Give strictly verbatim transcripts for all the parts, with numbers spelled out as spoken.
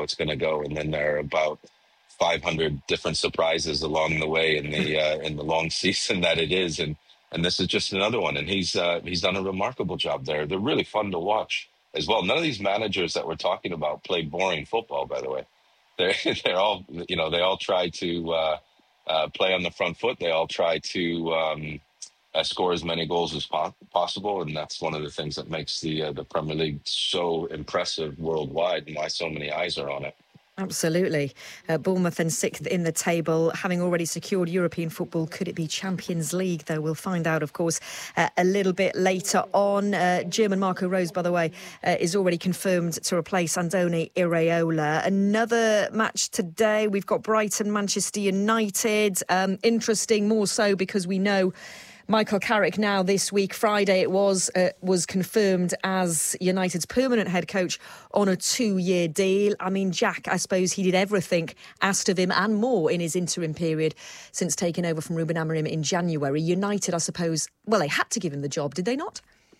it's going to go. And then there are about five hundred different surprises along the way in the uh, in the long season that it is. And and this is just another one. And he's uh, he's done a remarkable job there. They're really fun to watch as well. None of these managers that we're talking about play boring football, by the way. They're they're all, you know, they all try to uh, uh, play on the front foot. They all try to um, uh, score as many goals as po- possible, and that's one of the things that makes the uh, the Premier League so impressive worldwide, and why so many eyes are on it. Absolutely. Uh, Bournemouth in sixth in the table, having already secured European football. Could it be Champions League, though? We'll find out, of course, uh, a little bit later on. Uh, German Marco Rose, by the way, uh, is already confirmed to replace Andoni Iraola. Another match today. We've got Brighton, Manchester United. Um, interesting, more so because we know Michael Carrick now this week, Friday it was, uh, was confirmed as United's permanent head coach on a two-year deal. I mean, Jack, I suppose he did everything asked of him and more in his interim period since taking over from Ruben Amorim in January. United, I suppose, well, they had to give him the job, did they not?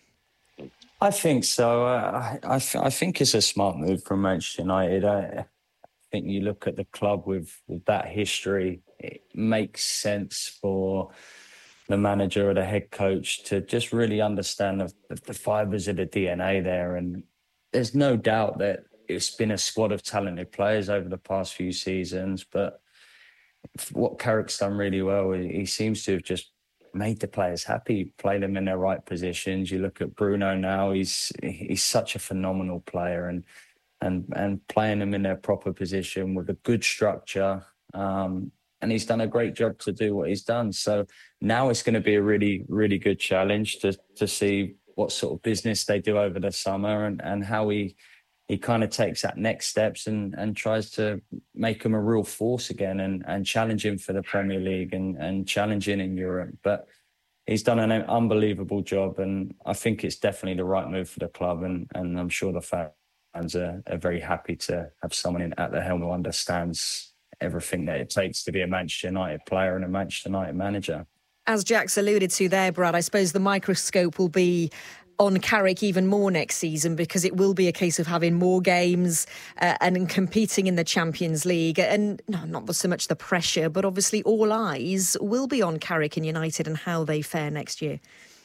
I think so. Uh, I, I, I think it's a smart move from Manchester United. I, I think you look at the club with, with that history, it makes sense for the manager or the head coach to just really understand the, the fibres of the D N A there. And there's no doubt that it's been a squad of talented players over the past few seasons. But what Carrick's done really well, he seems to have just made the players happy, played them in their right positions. You look at Bruno now, he's he's such a phenomenal player, and and and playing them in their proper position with a good structure. Um, And he's done a great job to do what he's done. So now it's going to be a really, really good challenge to to see what sort of business they do over the summer, and, and how he he kind of takes that next steps and, and tries to make him a real force again, and, and challenge him for the Premier League and, and challenging in Europe. But he's done an unbelievable job, and I think it's definitely the right move for the club. And, and I'm sure the fans are, are very happy to have someone in at the helm who understands everything that it takes to be a Manchester United player and a Manchester United manager. As Jack's alluded to there, Brad, I suppose the microscope will be on Carrick even more next season, because it will be a case of having more games uh, and competing in the Champions League. And no, not so much the pressure, but obviously all eyes will be on Carrick and United and how they fare next year.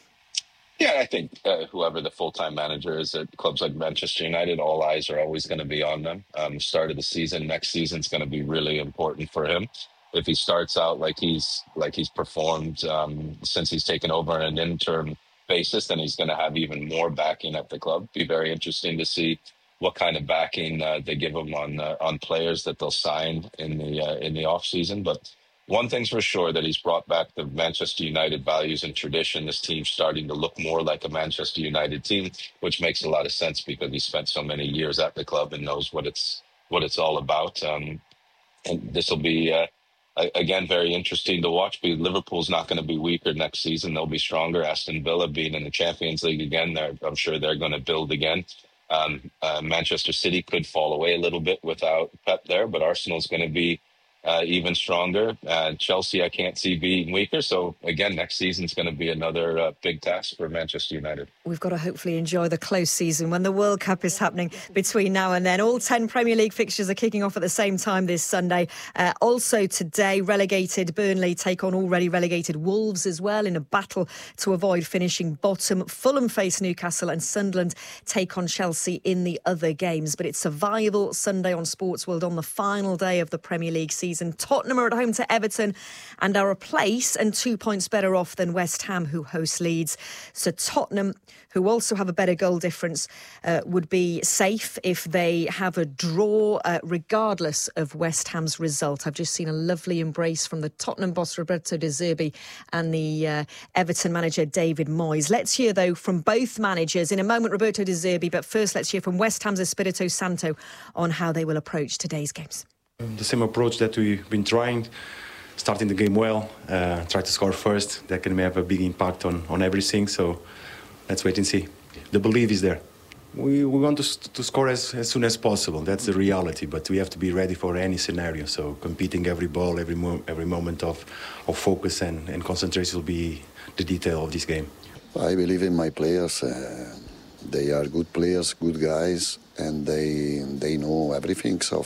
Yeah, I think uh, whoever the full-time manager is at clubs like Manchester United, all eyes are always going to be on them. Um, start of the season, next season is going to be really important for him. If he starts out like he's like he's performed um, since he's taken over on an interim basis, then he's going to have even more backing at the club. Be very interesting to see what kind of backing uh, they give him on uh, on players that they'll sign in the uh, in the off season, but. One thing's for sure, that he's brought back the Manchester United values and tradition. This team's starting to look more like a Manchester United team, which makes a lot of sense because he spent so many years at the club and knows what it's what it's all about. Um, and this will be, uh, again, very interesting to watch. Because Liverpool's not going to be weaker next season. They'll be stronger. Aston Villa being in the Champions League again, I'm sure they're going to build again. Um, uh, Manchester City could fall away a little bit without Pep there, but Arsenal's going to be Uh, even stronger. Uh, Chelsea, I can't see being weaker. So, again, next season's going to be another uh, big task for Manchester United. We've got to hopefully enjoy the close season when the World Cup is happening between now and then. All ten Premier League fixtures are kicking off at the same time this Sunday. Uh, also today, relegated Burnley take on already relegated Wolves as well in a battle to avoid finishing bottom. Fulham face Newcastle and Sunderland take on Chelsea in the other games. But it's survival Sunday on Sports World on the final day of the Premier League season. Tottenham are at home to Everton and are a place and two points better off than West Ham, who host Leeds. So Tottenham, who also have a better goal difference, uh, would be safe if they have a draw, uh, regardless of West Ham's result. I've just seen a lovely embrace from the Tottenham boss Roberto De Zerbi and the uh, Everton manager David Moyes. Let's hear, though, from both managers in a moment, Roberto De Zerbi, but first let's hear from West Ham's Espirito Santo on how they will approach today's games. The same approach that we've been trying, starting the game well, uh, try to score first. That can have a big impact on, on everything, so let's wait and see. The belief is there. We, we want to, to score as, as soon as possible. That's the reality, but we have to be ready for any scenario. So competing every ball, every mo- every moment of, of focus and, and concentration will be the detail of this game. I believe in my players. Uh, they are good players, good guys, and they they know everything. So